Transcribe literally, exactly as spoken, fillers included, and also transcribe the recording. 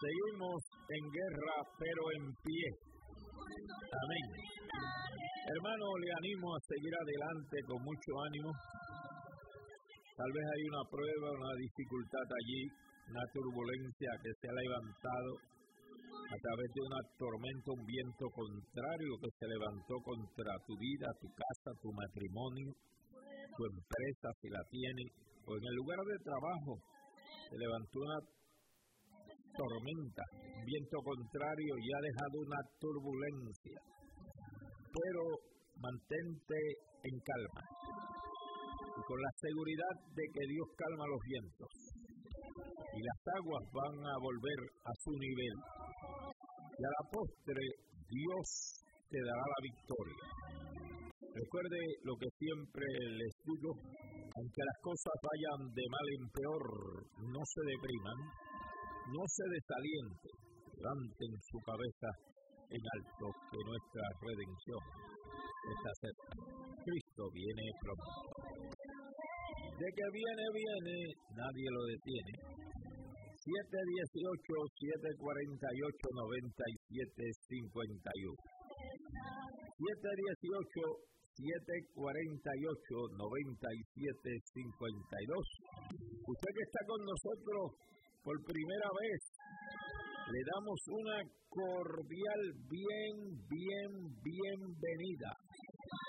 Seguimos en guerra, pero en pie. Amén. Hermano, le animo a seguir adelante con mucho ánimo. Tal vez hay una prueba, una dificultad allí, una turbulencia que se ha levantado a través de una tormenta, un viento contrario que se levantó contra tu vida, tu casa, tu matrimonio, tu empresa, si la tiene, o en el lugar de trabajo se levantó una tormenta, un viento contrario y ha dejado una turbulencia. Pero mantente en calma y con la seguridad de que Dios calma los vientos y las aguas van a volver a su nivel y a la postre Dios te dará la victoria. Recuerde lo que siempre les digo, aunque las cosas vayan de mal en peor, no se depriman, no se desalienten, levanten su cabeza en alto, que nuestra redención está cerca. Cristo viene pronto. De que viene, viene, nadie lo detiene. siete dieciocho, siete cuarenta y ocho, noventa y siete cincuenta y uno. siete dieciocho, siete cuarenta y ocho, noventa y siete cincuenta y dos. Usted que está con nosotros por primera vez, le damos una cordial bien, bien, bienvenida.